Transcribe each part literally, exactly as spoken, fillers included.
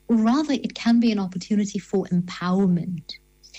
rather it can be an opportunity for empowerment.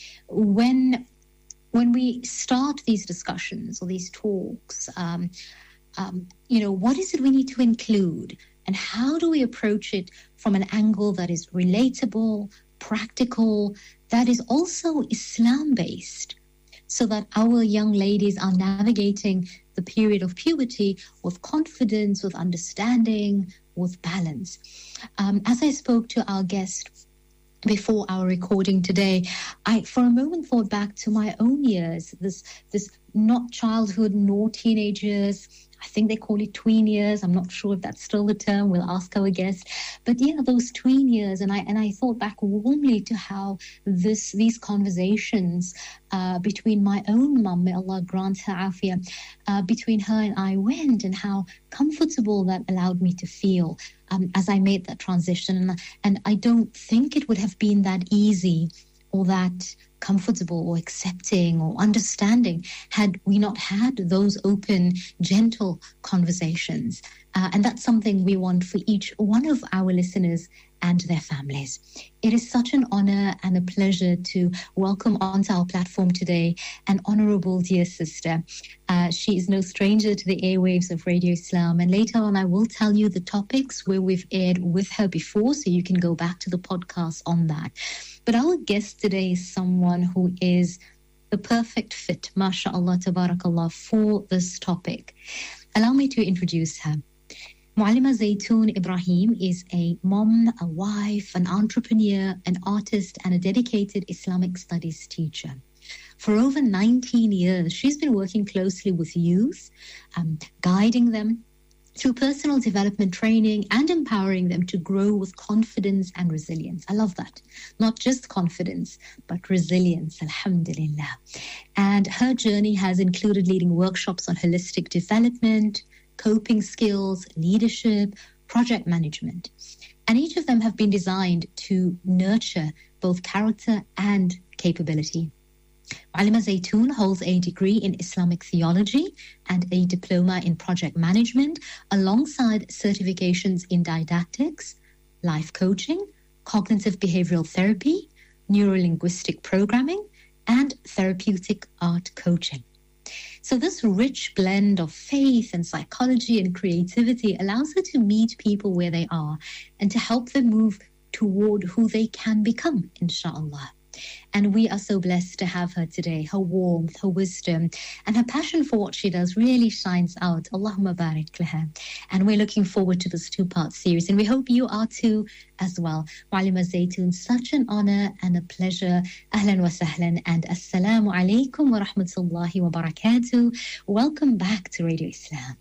When when we start these discussions or these talks, um, um, you know, what is it we need to include, and how do we approach it from an angle that is relatable, practical, that is also Islam-based, so that our young ladies are navigating the period of puberty with confidence, with understanding, with balance. Um, as I spoke to our guest before our recording today, I for a moment thought back to my own years, this this not childhood nor teenage years. I think they call it tween years. I'm not sure if that's still the term. We'll ask our guest. But yeah, those tween years. And I and I thought back warmly to how this these conversations uh, between my own mum, may Allah grant her afia, uh, between her and I went, and how comfortable that allowed me to feel um, as I made that transition. And, and I don't think it would have been that easy or that comfortable or accepting or understanding had we not had those open, gentle conversations. Uh, and that's something we want for each one of our listeners and their families. It is such an honor and a pleasure to welcome onto our platform today an honorable dear sister. Uh, she is no stranger to the airwaves of Radio Islam, and later on I will tell you the topics where we've aired with her before, so you can go back to the podcast on that. But our guest today is someone who is the perfect fit, mashallah, tabarakallah, for this topic. Allow me to introduce her. Muallima Zaytoon Ibrahim is a mom, a wife, an entrepreneur, an artist, and a dedicated Islamic studies teacher. For over nineteen years, she's been working closely with youth, um, guiding them through personal development training and empowering them to grow with confidence and resilience. I love that. Not just confidence, but resilience, alhamdulillah. And her journey has included leading workshops on holistic development, coping skills, leadership, project management. And each of them have been designed to nurture both character and capability. Muallima Zaytoon holds a degree in Islamic theology and a diploma in project management, alongside certifications in didactics, life coaching, cognitive behavioral therapy, neurolinguistic programming, and therapeutic art coaching. So this rich blend of faith and psychology and creativity allows her to meet people where they are and to help them move toward who they can become, inshallah. And we are so blessed to have her today. Her warmth, her wisdom, and her passion for what she does really shines out. Allahumma barik laha. And we're looking forward to this two-part series, and we hope you are too as well. Muallima Zaytoon, such an honor and a pleasure. Ahlan wa sahlan, and assalamu alaikum wa rahmatullahi wa barakatuh. Welcome back to Radio Islam.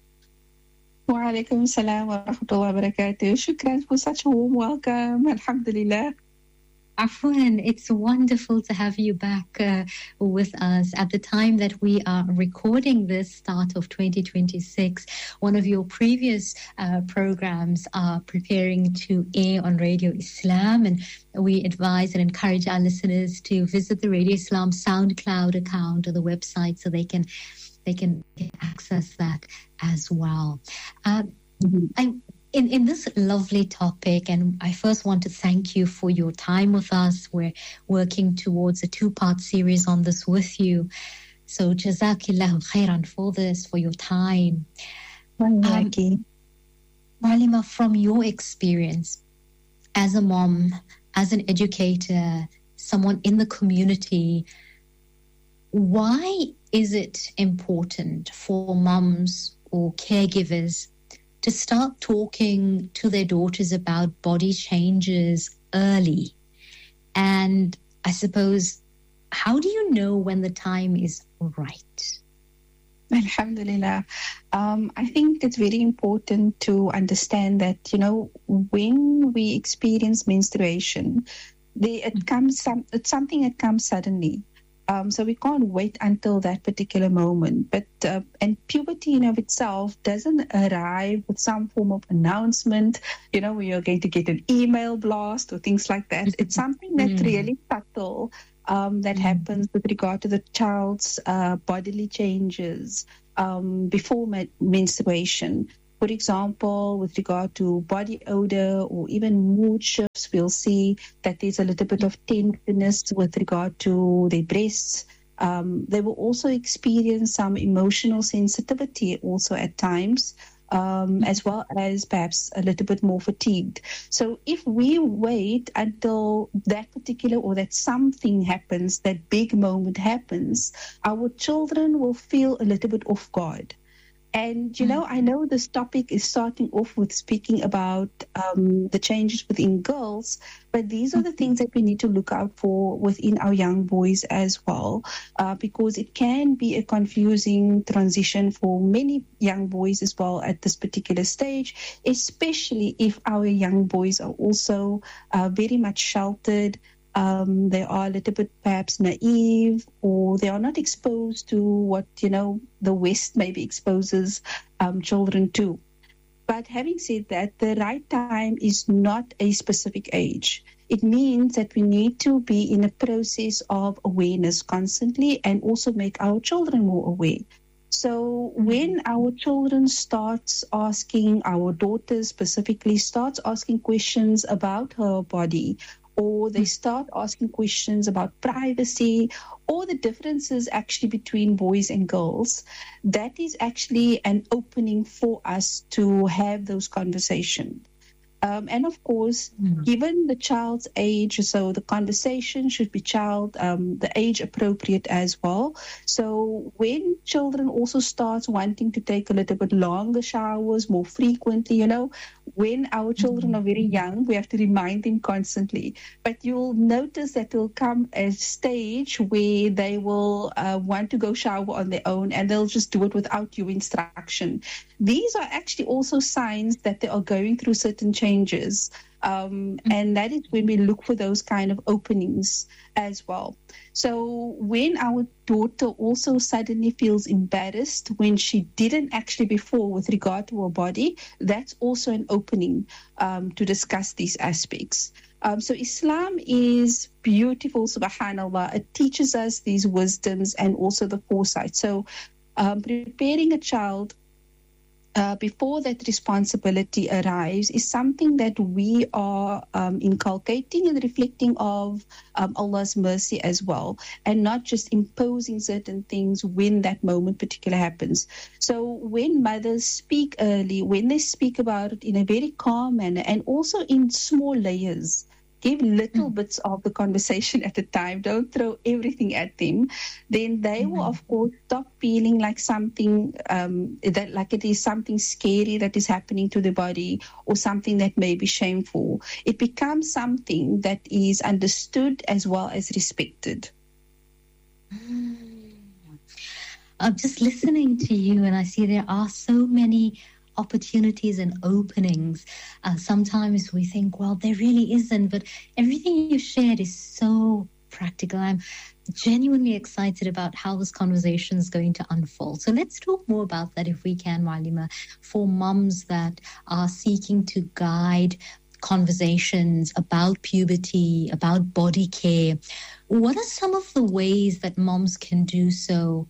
Wa alaikum salam wa rahmatullahi wa barakatuh. Shukran for such a warm welcome. Alhamdulillah. Afwan, it's wonderful to have you back uh, with us at the time that we are recording this start of twenty twenty-six. One of your previous uh, programs are preparing to air on Radio Islam, and we advise and encourage our listeners to visit the Radio Islam SoundCloud account or the website so they can they can access that as well. Uh, mm-hmm. I In, in this lovely topic, and I first want to thank you for your time with us. We're working towards a two-part series on this with you. So Jazakillahu khairan for this, for your time. Um, Muallima, from your experience as a mom, as an educator, someone in the community, why is it important for mums or caregivers to start talking to their daughters about body changes early? And I suppose, how do you know when the time is right? Alhamdulillah. Um, I think it's very important to understand that, you know, when we experience menstruation, they, it comes some, it's something that comes suddenly. Um, so we can't wait until that particular moment. But uh, and puberty in of itself doesn't arrive with some form of announcement, you know, where you're going to get an email blast or things like that. It's something that's mm. really subtle um, that mm. happens with regard to the child's uh, bodily changes um, before ma- menstruation. For example, with regard to body odor or even mood shifts, we'll see that there's a little bit of tenderness with regard to their breasts. Um, they will also experience some emotional sensitivity also at times, um, as well as perhaps a little bit more fatigued. So if we wait until that particular or that something happens, that big moment happens, our children will feel a little bit off guard. And, you know, I know this topic is starting off with speaking about um, the changes within girls, but these are the things that we need to look out for within our young boys as well, uh, because it can be a confusing transition for many young boys as well at this particular stage, especially if our young boys are also uh, very much sheltered. Um, they are a little bit perhaps naive, or they are not exposed to what, you know, the West maybe exposes um, children to. But having said that, the right time is not a specific age. It means that we need to be in a process of awareness constantly and also make our children more aware. So when our children starts asking, our daughters specifically starts asking questions about her body, or they start asking questions about privacy or the differences actually between boys and girls, that is actually an opening for us to have those conversations. Um, and of course, mm-hmm. given the child's age, so the conversation should be child, um, the age appropriate as well. So when children also start wanting to take a little bit longer showers, more frequently, you know, when our children are very young, we have to remind them constantly. But you'll notice that there will come a stage where they will uh, want to go shower on their own, and they'll just do it without your instruction. These are actually also signs that they are going through certain changes. Um, and that is when we look for those kind of openings as well. So when our daughter also suddenly feels embarrassed when she didn't actually before with regard to her body, that's also an opening um, to discuss these aspects. Um, so Islam is beautiful, subhanAllah. It teaches us these wisdoms and also the foresight. So um, preparing a child Uh, before that responsibility arrives is something that we are um, inculcating and reflecting of um, Allah's mercy as well, and not just imposing certain things when that moment particular happens. So when mothers speak early, when they speak about it in a very calm manner and also in small layers, give little mm. bits of the conversation at a time, don't throw everything at them, then they mm-hmm. will, of course, stop feeling like something, um, that like it is something scary that is happening to the body or something that may be shameful. It becomes something that is understood as well as respected. Mm. I'm just listening to you, and I see there are so many opportunities and openings. Uh, sometimes we think, well, there really isn't, but everything you shared is so practical. I'm genuinely excited about how this conversation is going to unfold. So let's talk more about that if we can, Muallima, for mums that are seeking to guide conversations about puberty, about body care. What are some of the ways that moms can do so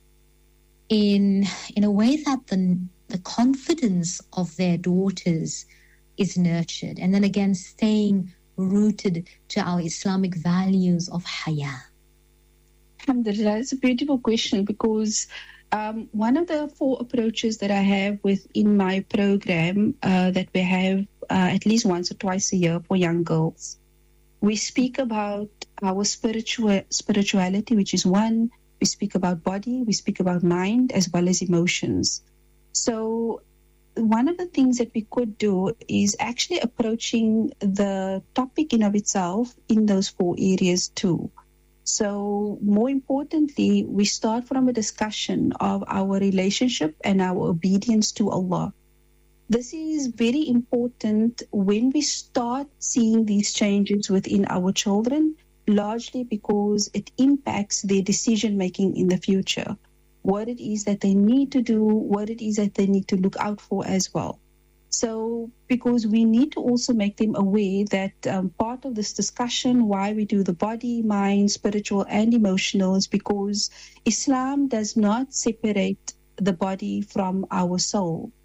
in in a way that the the confidence of their daughters is nurtured, and then again staying rooted to our Islamic values of haya? Alhamdulillah, it's a beautiful question, because um, one of the four approaches that I have within my program uh, that we have uh, at least once or twice a year for young girls, we speak about our spiritual spirituality, which is one. We speak about body, we speak about mind, as well as emotions. So one of the things that we could do is actually approaching the topic in of itself in those four areas too. So more importantly, we start from a discussion of our relationship and our obedience to Allah. This is very important when we start seeing these changes within our children, largely because it impacts their decision-making in the future. What it is that they need to do, what it is that they need to look out for as well. So, because we need to also make them aware that um, part of this discussion, why we do the body, mind, spiritual, and emotional, is because Islam does not separate the body from our soul.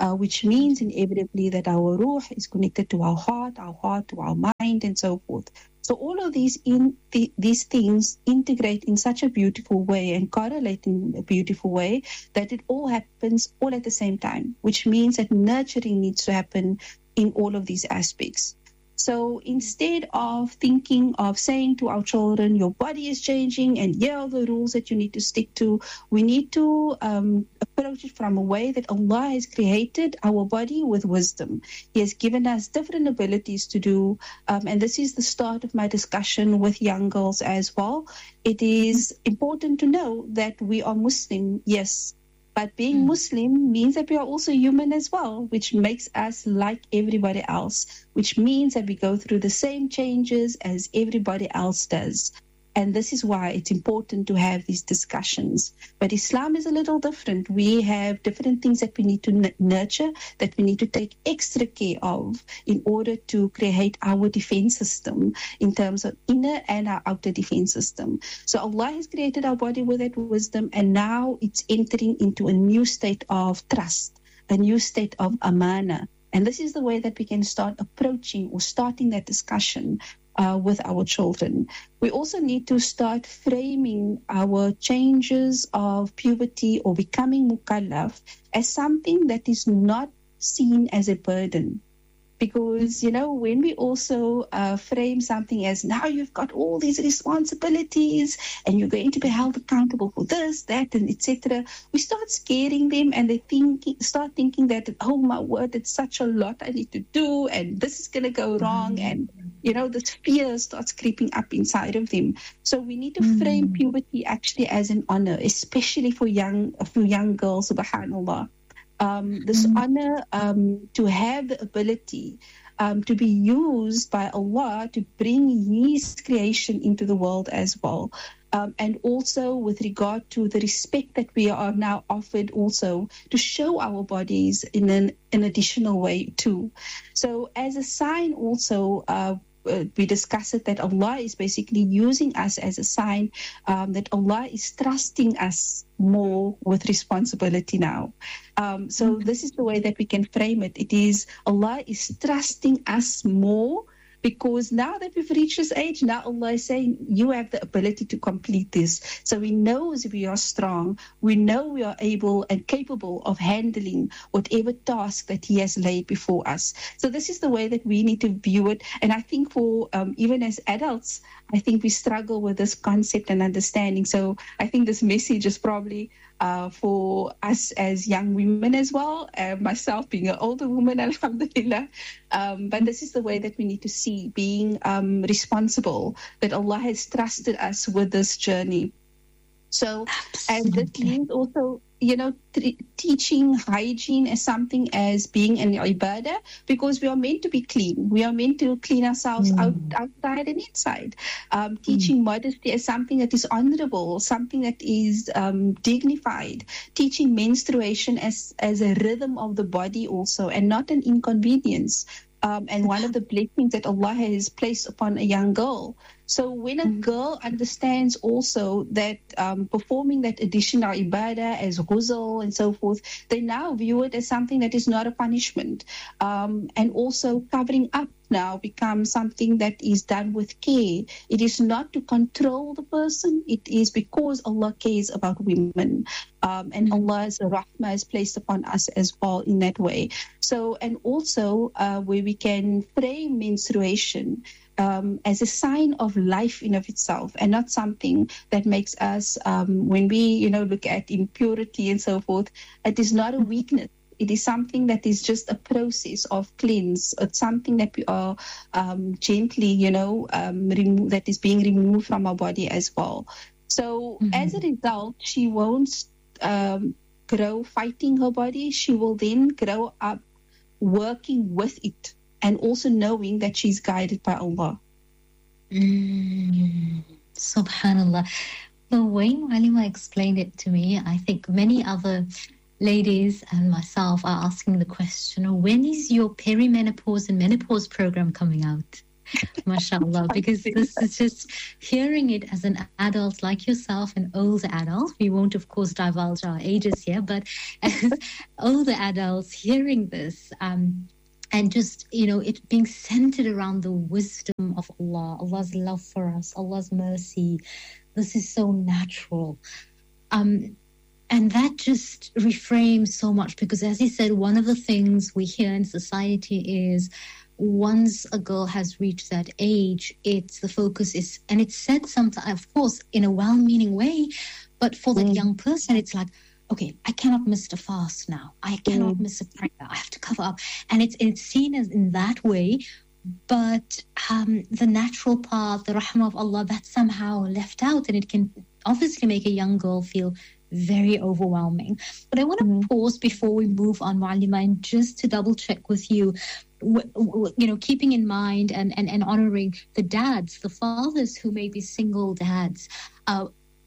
uh, which means inevitably that our ruh is connected to our heart, our heart to our mind, and so forth. So all of these in the, these things integrate in such a beautiful way and correlate in a beautiful way that it all happens all at the same time, which means that nurturing needs to happen in all of these aspects. So instead of thinking of saying to our children, your body is changing and here are the rules that you need to stick to, we need to um, approach it from a way that Allah has created our body with wisdom. He has given us different abilities to do, um, and this is the start of my discussion with young girls as well. It is important to know that we are Muslim, yes, but being mm. Muslim means that we are also human as well, which makes us like everybody else, which means that we go through the same changes as everybody else does. And this is why it's important to have these discussions. But Islam is a little different. We have different things that we need to n- nurture, that we need to take extra care of in order to create our defense system in terms of inner and our outer defense system. So Allah has created our body with that wisdom, and now it's entering into a new state of trust, a new state of amana. And this is the way that we can start approaching or starting that discussion Uh, with our children. We also need to start framing our changes of puberty or becoming mukallaf as something that is not seen as a burden. Because, you know, when we also uh, frame something as now you've got all these responsibilities and you're going to be held accountable for this, that, and et cetera, we start scaring them and they think, start thinking that, oh my word, it's such a lot I need to do and this is going to go wrong. And, you know, this fear starts creeping up inside of them. So we need to frame mm. puberty actually as an honor, especially for young, for young girls, subhanAllah. Um, this mm-hmm. honor um, to have the ability um, to be used by Allah to bring His creation into the world as well. Um, and also with regard to the respect that we are now offered also to show our bodies in an, an additional way too. So as a sign also, uh, Uh, we discuss it that Allah is basically using us as a sign um, that Allah is trusting us more with responsibility now. Um, so mm-hmm. this is the way that we can frame it. It is Allah is trusting us more because now that we've reached this age, now Allah is saying, you have the ability to complete this. So He knows we are strong. We know we are able and capable of handling whatever task that He has laid before us. So this is the way that we need to view it. And I think for um, even as adults, I think we struggle with this concept and understanding. So I think this message is probably Uh, for us as young women as well, uh, myself being an older woman, alhamdulillah. Um, but this is the way that we need to see being um, responsible, that Allah has trusted us with this journey. So, and this means also, you know, t- teaching hygiene as something as being an ibadah, because we are meant to be clean. We are meant to clean ourselves mm. out, outside and inside. Um, teaching mm. modesty as something that is honorable, something that is um, dignified. Teaching menstruation as, as a rhythm of the body also, and not an inconvenience. Um, and one of the blessings that Allah has placed upon a young girl. So when a girl understands also that um, performing that additional ibadah as ghusl and so forth, they now view it as something that is not a punishment. Um, and also covering up now becomes something that is done with care. It is not to control the person. It is because Allah cares about women. Um, and Allah's rahmah is placed upon us as well in that way. So, and also uh, where we can frame menstruation Um, as a sign of life in of itself, and not something that makes us, um, when we, you know, look at impurity and so forth, it is not a weakness. It is something that is just a process of cleanse. It's something that we are um, gently, you know, um, remo- that is being removed from our body as well. So mm-hmm. as a result, she won't um, grow fighting her body. She will then grow up working with it, and also knowing that she's guided by Allah. Mm, Subhanallah. The way Muallima explained it to me, I think many other ladies and myself are asking the question, when is your perimenopause and menopause program coming out? mashallah, because this is just hearing it as an adult like yourself, an older adult. We won't, of course, divulge our ages here, but as older adults hearing this, um, and just, you know, it being centered around the wisdom of Allah, Allah's love for us, Allah's mercy. This is so natural. Um, and that just reframes so much, because as he said, one of the things we hear in society is once a girl has reached that age, it's the focus is, and it's said sometimes, of course, in a well-meaning way, but for that mm. young person, it's like, okay, I cannot miss a fast now. I cannot mm. miss a prayer. I have to cover up. And it's it's seen as in that way. But um, the natural part, the rahmah of Allah, that's somehow left out. And it can obviously make a young girl feel very overwhelming. But I want to mm. pause before we move on, Muallima, and just to double check with you, w- w- you know, keeping in mind and, and, and honoring the dads, the fathers who may be single dads. Uh,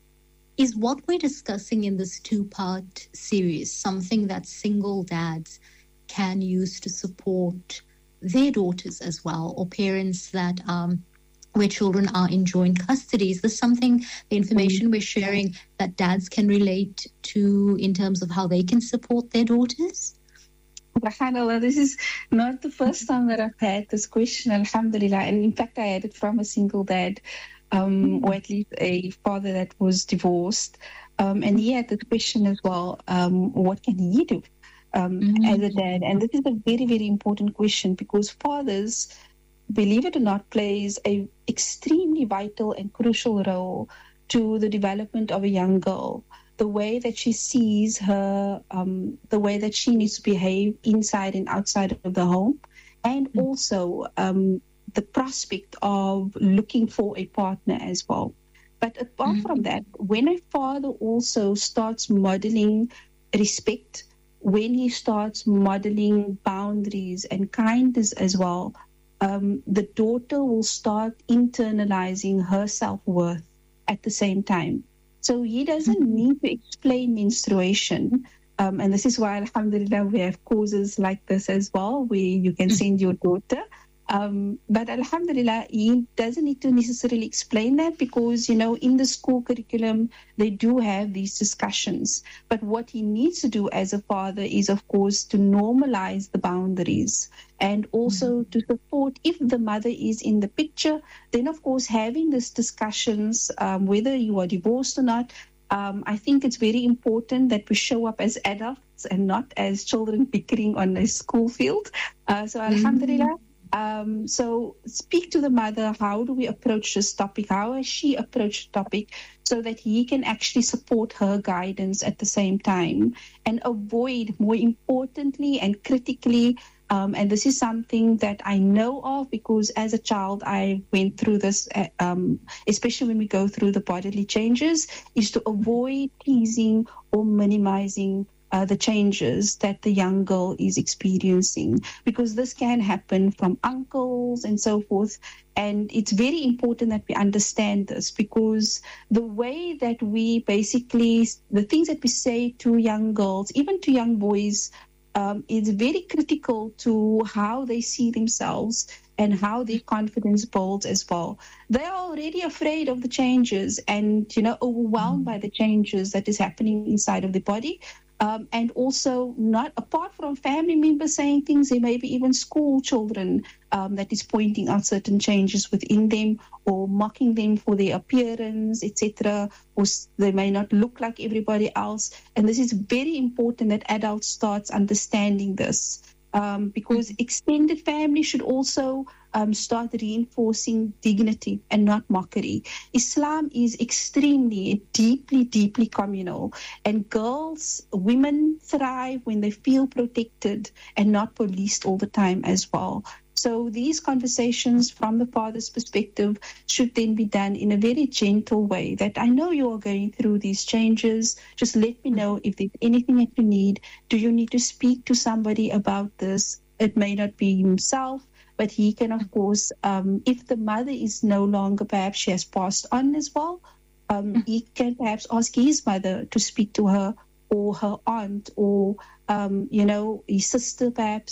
Is what we're discussing in this two-part series something that single dads can use to support their daughters as well, or parents that um, where children are in joint custody? Is this something, the information we're sharing, that dads can relate to in terms of how they can support their daughters? Alhamdulillah, this is not the first time that I've had this question, alhamdulillah. And in fact, I had it from a single dad. Um, or at least a father that was divorced. Um, and he had the question as well, um, what can he do um, mm-hmm. as a dad? And this is a very, very important question, because fathers, believe it or not, plays a extremely vital and crucial role to the development of a young girl. The way that she sees her, um, the way that she needs to behave inside and outside of the home, and mm-hmm. also um, the prospect of looking for a partner as well. But apart mm-hmm. from that, when a father also starts modeling respect, when he starts modeling boundaries and kindness as well, um, the daughter will start internalizing her self-worth at the same time. So he doesn't mm-hmm. need to explain menstruation. Um, and this is why, alhamdulillah, we have courses like this as well, where you can send your daughter. Um, but alhamdulillah, he doesn't need to necessarily explain that, because, you know, in the school curriculum, they do have these discussions. But what he needs to do as a father is, of course, to normalize the boundaries, and also mm-hmm. to support, if the mother is in the picture, then, of course, having these discussions, um, whether you are divorced or not. Um, I think it's very important that we show up as adults and not as children bickering on a school field. Uh, so, alhamdulillah. Mm-hmm. Um, so speak to the mother. How do we approach this topic? How has she approached the topic, so that he can actually support her guidance at the same time, and avoid, more importantly and critically, um, and this is something that I know of, because as a child I went through this, uh, um, especially when we go through the bodily changes, is to avoid pleasing or minimizing Uh, the changes that the young girl is experiencing, because this can happen from uncles and so forth. And it's very important that we understand this, because the way that we basically, the things that we say to young girls, even to young boys, um, is very critical to how they see themselves and how their confidence builds as well. They are already afraid of the changes and, you know, overwhelmed by the changes that is happening inside of the body. Um, and also, not apart from family members saying things, there may be even school children um, that is pointing out certain changes within them, or mocking them for their appearance, et cetera. Or they may not look like everybody else. And this is very important that adults start understanding this. Um, because extended family should also um, start reinforcing dignity and not mockery. Islam is extremely, deeply, deeply communal. And girls, women thrive when they feel protected and not policed all the time as well. So these conversations from the father's perspective should then be done in a very gentle way, that I know you are going through these changes. Just let me know if there's anything that you need. Do you need to speak to somebody about this? It may not be himself, but he can, of course, um, if the mother is no longer, perhaps she has passed on as well, um, he can perhaps ask his mother to speak to her, or her aunt, or, um, you know, his sister perhaps.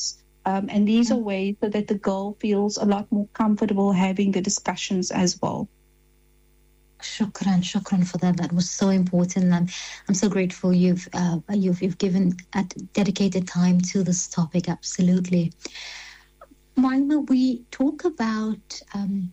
Um, and these are ways so that the girl feels a lot more comfortable having the discussions as well. Shukran, shukran for that. That was so important, and I'm so grateful you've uh, you've you've given a dedicated time to this topic. Absolutely, Maima. We talk about um,